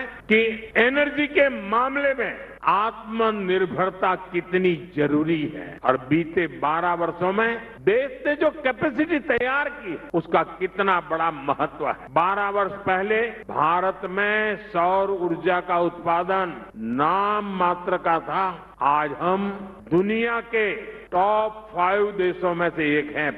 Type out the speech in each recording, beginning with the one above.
कि एनर्जी के मामले में आत्मनिर्भरता कितनी जरूरी है और बीते 12 वर्षों में देश ने जो कैपेसिटी तैयार की उसका कितना बड़ा महत्व है। 12 वर्ष पहले भारत में सौर ऊर्जा का उत्पादन नाम मात्र का था। आज हम दुनिया के टॉप 5 देशों में से एक हैं।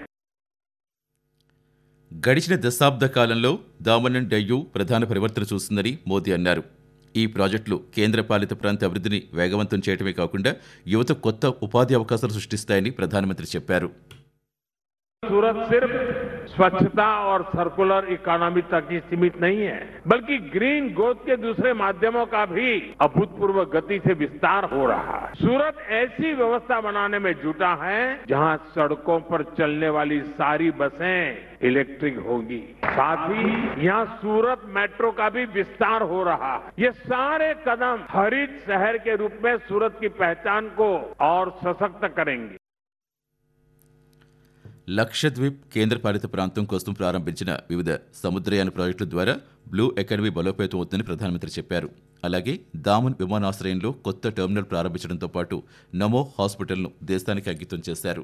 గడిచిన దశాబ్ద కాలంలో దామన్ అండ్ డయ్యూ ప్రధాన పరివర్తన చూస్తుందని మోదీ అన్నారు. ఈ ప్రాజెక్టులు కేంద్రపాలిత ప్రాంత అభివృద్ధిని వేగవంతం చేయడమే కాకుండా యువత కొత్త ఉపాధి అవకాశాలు సృష్టిస్తాయని ప్రధానమంత్రి చెప్పారు. सूरत सिर्फ स्वच्छता और सर्कुलर इकोनॉमी तक ही सीमित नहीं है, बल्कि ग्रीन ग्रोथ के दूसरे माध्यमों का भी अभूतपूर्व गति से विस्तार हो रहा है। सूरत ऐसी व्यवस्था बनाने में जुटा है जहां सड़कों पर चलने वाली सारी बसें इलेक्ट्रिक होगी। साथ ही यहां सूरत मेट्रो का भी विस्तार हो रहा है। ये सारे कदम हरित शहर के रूप में सूरत की पहचान को और सशक्त करेंगे. లక్షద్వీప్ కేంద్రపాలిత ప్రాంతం కోసం ప్రారంభించిన వివిధ సముద్రయాన ప్రాజెక్టుల ద్వారా బ్లూ ఎకానమీ బలోపేతం అవుతుందని ప్రధానమంత్రి చెప్పారు. అలాగే దామన్ విమానాశ్రయంలో కొత్త టెర్మినల్ ప్రారంభించడంతో పాటు నమో హాస్పిటల్ను దేశానికి అంకితం చేశారు.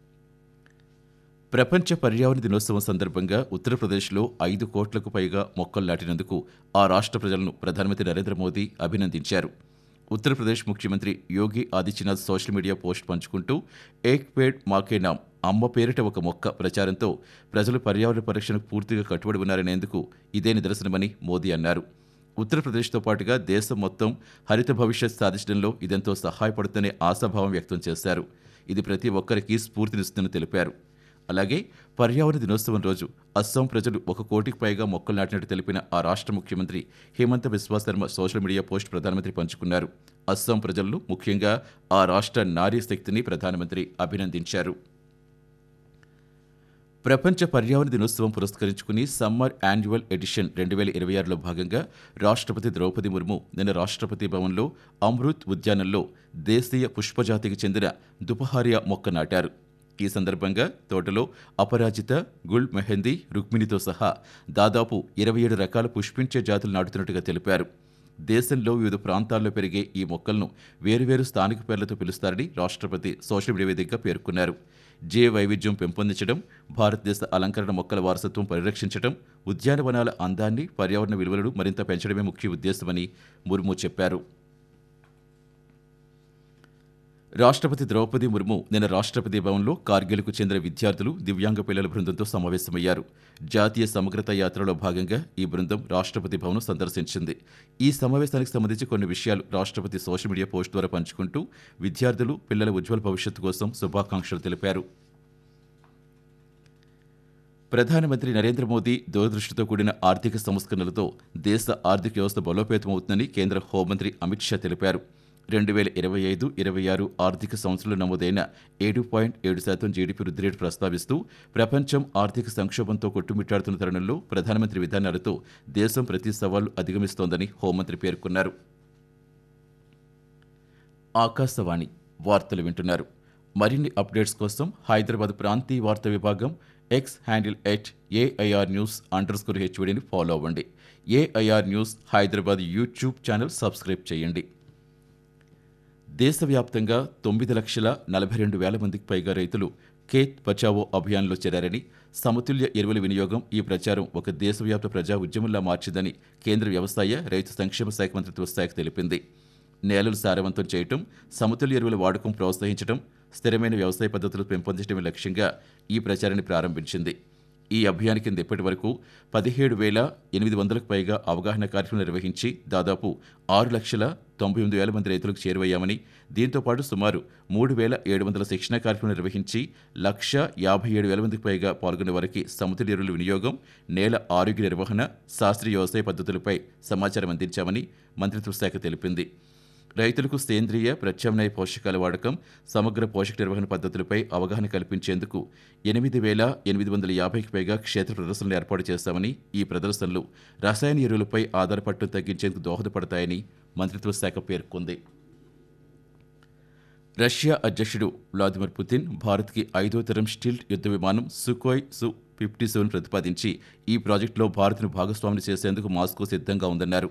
ప్రపంచ పర్యావరణ దినోత్సవం సందర్భంగా ఉత్తరప్రదేశ్లో 5 కోట్లకు పైగా మొక్కలు నాటినందుకు ఆ రాష్ట్ర ప్రజలను ప్రధానమంత్రి నరేంద్ర మోదీ అభినందించారు. ఉత్తరప్రదేశ్ ముఖ్యమంత్రి Yogi Adityanath social media post పంచుకుంటూ ఏక్ పేడ్ మాకే నామ్ అమ్మ పేరిట ఒక మొక్క ప్రచారంతో ప్రజలు పర్యావరణ పరిరక్షణకు పూర్తిగా కట్టుబడి ఉన్నారనేందుకు ఇదే నిదర్శనమని మోదీ అన్నారు. ఉత్తరప్రదేశ్తో పాటుగా దేశం మొత్తం హరిత భవిష్యత్ సాధించడంలో ఇదెంతో సహాయపడుతుందనే ఆశాభావం వ్యక్తం చేశారు. ఇది ప్రతి ఒక్కరికి స్ఫూర్తినిస్తుందని తెలిపారు. అలాగే పర్యావరణ దినోత్సవం రోజు అస్సాం ప్రజలు 1 కోటికి పైగా మొక్కలు నాటినట్టు తెలిపిన ఆ రాష్ట్ర ముఖ్యమంత్రి Himanta Biswa Sharma social media post ప్రధానమంత్రి పంచుకున్నారు. అస్సాం ప్రజలను, ముఖ్యంగా ఆ రాష్ట్ర నారీ శక్తిని ప్రధానమంత్రి అభినందించారు. ప్రపంచ పర్యావరణ దినోత్సవం పురస్కరించుకుని సమ్మర్ యాన్యువల్ ఎడిషన్ 2026లో భాగంగా రాష్ట్రపతి ద్రౌపది ముర్ము నిన్న రాష్ట్రపతి భవన్లో అమృత్ ఉద్యానంలో దేశీయ పుష్పజాతికి చెందిన దుపహారియా మొక్క నాటారు. ఈ సందర్భంగా తోటలో అపరాజిత, గుల్ మెహందీ, రుక్మిణితో సహా దాదాపు 27 రకాల పుష్పించే జాతులు నాటుతున్నట్టుగా తెలిపారు. దేశంలో వివిధ ప్రాంతాల్లో పెరిగే ఈ మొక్కలను వేరువేరు స్థానిక పేర్లతో పిలుస్తారని రాష్ట్రపతి సోషల్ మీడియా వేదికగా పేర్కొన్నారు. జీవ వైవిధ్యం పెంపొందించడం, భారతదేశ అలంకరణ మొక్కల వారసత్వం పరిరక్షించడం, ఉద్యానవనాల అందాన్ని, పర్యావరణ విలువలను మరింత పెంచడమే ముఖ్య ఉద్దేశమని ముర్ము చెప్పారు. రాష్ట్రపతి ద్రౌపది ముర్ము నిన్న రాష్ట్రపతి భవన్లో కార్గిల్కు చెందిన విద్యార్థులు, దివ్యాంగ పిల్లల బృందంతో సమావేశమయ్యారు. జాతీయ సమగ్రత యాత్రలో భాగంగా ఈ బృందం రాష్ట్రపతి భవన్ సందర్శించింది. ఈ సమావేశానికి సంబంధించి కొన్ని విషయాలు రాష్ట్రపతి సోషల్ మీడియా పోస్ట్ ద్వారా పంచుకుంటూ విద్యార్థులు, పిల్లల ఉజ్వల భవిష్యత్తు కోసం శుభాకాంక్షలు తెలిపారు. ప్రధానమంత్రి నరేంద్ర మోదీ దూరదృష్టితో కూడిన ఆర్థిక సంస్కరణలతో దేశ ఆర్థిక వ్యవస్థ బలోపేతమవుతుందని కేంద్ర హోంమంత్రి అమిత్ షా తెలిపారు. 2025-26 ఆర్థిక సంవత్సరంలో నమోదైన 7.7% జీడీపీ వృద్ధి రేటు ప్రస్తావిస్తూ ప్రపంచం ఆర్థిక సంక్షోభంతో కొట్టుమిట్టాడుతున్న తరుణంలో ప్రధానమంత్రి విధానాలతో దేశం ప్రతి సవాలు అధిగమిస్తోందని హోంమంత్రి పేర్కొన్నారు. ఆకాశవాణి వార్తలు వింటున్నారు. మరిన్ని అప్డేట్స్ కోసం హైదరాబాద్ ప్రాంతీయ వార్తా విభాగం ఎక్స్ హ్యాండిల్ @AIR_News_HVDని ఫాలో అవ్వండి. AIR news Hyderabad YouTube channel subscribe చేయండి. దేశవ్యాప్తంగా 9,42,000 మందికి పైగా రైతులు ఖేత్ బచావో అభియాన్లో చేరారని, సమతుల్య ఎరువుల వినియోగం ఈ ప్రచారం ఒక దేశవ్యాప్త ప్రజా ఉద్యమంలా మార్చిందని కేంద్ర వ్యవసాయ, రైతు సంక్షేమ శాఖ మంత్రిత్వ శాఖ తెలిపింది. నేలలు సారవంతం చేయటం, సమతుల్య ఎరువుల వాడకం ప్రోత్సహించడం, స్థిరమైన వ్యవసాయ పద్ధతులు పెంపొందించడమే లక్ష్యంగా ఈ ప్రచారాన్ని ప్రారంభించింది. ఈ అభియాన్ కింద ఇప్పటి వరకు 17,800కు పైగా అవగాహన కార్యక్రమాలు నిర్వహించి దాదాపు 6,98,000 మంది రైతులకు చేరువయ్యామని, దీంతో పాటు సుమారు 3,700 శిక్షణ కార్యక్రమాలు నిర్వహించి 1,57,000 మందికి పైగా పాల్గొనే వారికి సమతుల్య ఎరువుల వినియోగం, నేల ఆరోగ్య నిర్వహణ, శాస్త్రీయ వ్యవసాయ పద్ధతులపై సమాచారం అందించామని మంత్రిత్వ శాఖ తెలిపింది. రైతులకు సేంద్రియ, ప్రత్యామ్నాయ పోషకాల వాడకం, సమగ్ర పోషక నిర్వహణ పద్ధతులపై అవగాహన కల్పించేందుకు 8,850కి పైగా క్షేత్ర ప్రదర్శనలు ఏర్పాటు చేశామని, ఈ ప్రదర్శనలు రసాయన ఎరువులపై ఆధారపడటం తగ్గించేందుకు దోహదపడతాయని మంత్రిత్వ శాఖ పేర్కొంది. రష్యా అధ్యక్షుడు వ్లాదిమిర్ పుతిన్ భారత్కి 5వ తరం స్టీల్త్ యుద్ధ విమానం సుఖోయ్ Su-57 ప్రతిపాదించి ఈ ప్రాజెక్టులో భారత్ను భాగస్వామిని చేసేందుకు మాస్కో సిద్ధంగా ఉందన్నారు.